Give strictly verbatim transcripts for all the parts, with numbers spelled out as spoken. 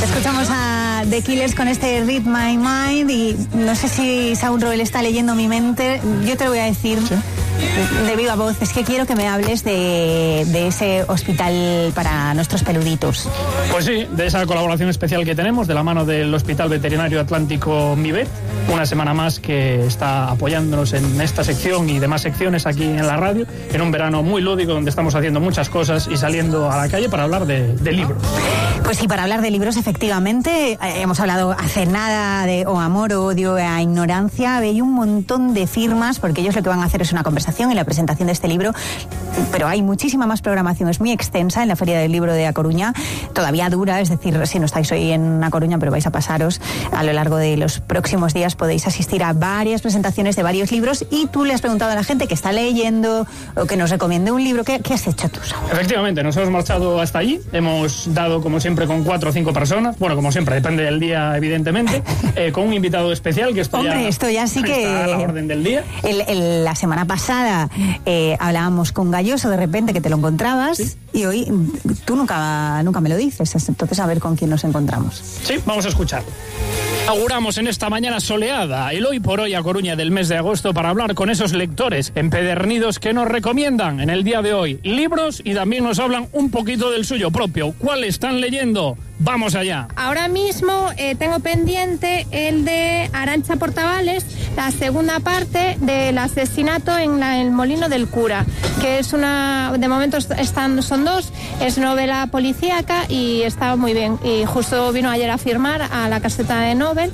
Escuchamos a The Killers con este Read My Mind y no sé si Saúl Roel está leyendo mi mente. Yo te lo voy a decir. ¿Sí? De viva voz, es que quiero que me hables de, de ese hospital para nuestros peluditos. Pues sí, de esa colaboración especial que tenemos de la mano del Hospital Veterinario Atlántico MIVET, una semana más que está apoyándonos en esta sección y demás secciones aquí en la radio, en un verano muy lúdico donde estamos haciendo muchas cosas y saliendo a la calle para hablar de, de libros. Pues sí, para hablar de libros, efectivamente, eh, hemos hablado hace nada de o amor o odio a ignorancia, hay un montón de firmas, porque ellos lo que van a hacer es una conversación y la presentación de este libro, pero hay muchísima más programación, es muy extensa en la Feria del Libro de A Coruña, todavía dura, es decir, si no estáis hoy en A Coruña, pero vais a pasaros a lo largo de los próximos días, podéis asistir a varias presentaciones de varios libros y tú le has preguntado a la gente que está leyendo o que nos recomiende un libro. ¿Qué, qué has hecho tú, Saúl? Efectivamente, nos hemos marchado hasta allí, hemos dado como siempre con cuatro o cinco personas, bueno, como siempre, depende del día, evidentemente, eh, con un invitado especial que esto Hombre, ya esto ya sí que está a la orden del día. El, el, la semana pasada eh, hablábamos con Galloso de repente que te lo encontrabas, ¿sí? Y hoy tú nunca, nunca me lo dices, entonces a ver con quién nos encontramos. Sí, vamos a escuchar. Auguramos en esta mañana soleada el hoy por hoy a Coruña del mes de agosto para hablar con esos lectores empedernidos que nos recomiendan en el día de hoy libros y también nos hablan un poquito del suyo propio. ¿Cuál están leyendo? Vamos allá. Ahora mismo eh, tengo pendiente el de Arantxa Portavales, la segunda parte del asesinato en la, el Molino del Cura, que es una, de momento están, son dos, es novela policíaca y está muy bien. Y justo vino ayer a firmar a la caseta de Nobel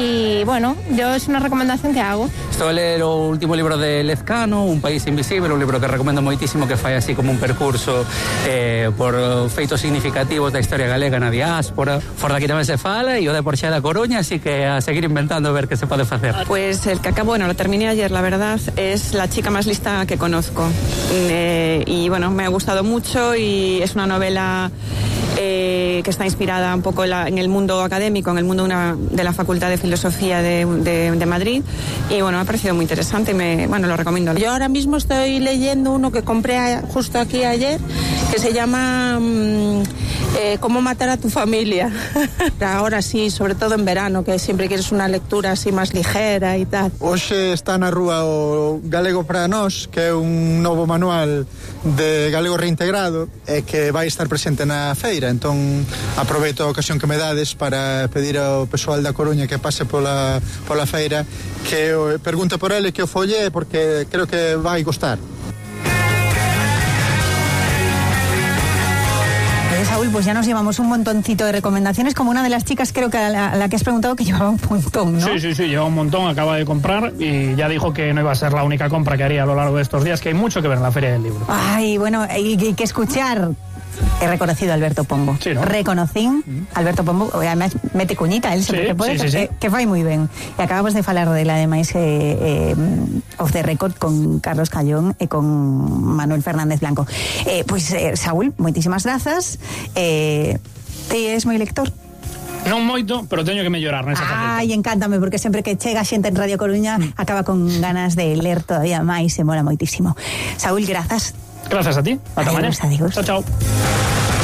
y bueno, yo es una recomendación que hago. Estou a ler o último libro de Lezcano, Un país invisible, un libro que recomendo moitísimo, que fai así como un percurso eh, por feitos significativos da historia galega na diáspora. Fora daqui tamén se fala e o de Porxa da Coruña, así que a seguir inventando a ver qué se puede hacer. Pues el que acabo, bueno, lo terminé ayer, la verdad, es La chica más lista que conozco. Eh, y bueno, me ha gustado mucho y es una novela eh, que está inspirada un poco en, la, en el mundo académico, en el mundo una, de la Facultad de Filosofía de, de, de Madrid. Y bueno, me ha parecido muy interesante y me, bueno, lo recomiendo. Yo ahora mismo estoy leyendo uno que compré a, justo aquí ayer, que se llama mmm, eh, Cómo matar a tu familia. Ahora sí, sobre todo en verano, que siempre quieres una lectura así más ligera y tal. Hoxe está na rúa o Galego para Nós, que é un novo manual de galego reintegrado e que vai estar presente na feira, entón aproveito a ocasión que me dades para pedir ao persoal da Coruña que pase pola, pola feira que o, pregunte por ele, que o folle, porque creo que vai gustar. Saúl, pues ya nos llevamos un montoncito de recomendaciones, como una de las chicas, creo que a la, a la que has preguntado, que llevaba un montón, ¿no? Sí, sí, sí, lleva un montón, acaba de comprar y ya dijo que no iba a ser la única compra que haría a lo largo de estos días, que hay mucho que ver en la Feria del Libro. Ay, bueno, hay que escuchar. He reconocido a Alberto Pombo. Sí, ¿no? Reconocí Mm. Alberto Pombo, además mete cuñita, él sempre Sí, que pode, sí, sí, sí. que, que fai moi ben. E acabamos de falar de la demais eh, eh, off the record con Carlos Callón e con Manuel Fernández Blanco. Eh, pois, eh, Saúl, moitísimas grazas. Eh, ti és moi lector? Non moito, pero teño que mellorar nesa faceta. Ai, encántame, porque sempre que chega xente en Radio Coruña acaba con ganas de ler todavía máis, se mola moitísimo. Saúl, grazas. Gracias a ti. Ata mañana. Adiós, adiós. Chao, chao.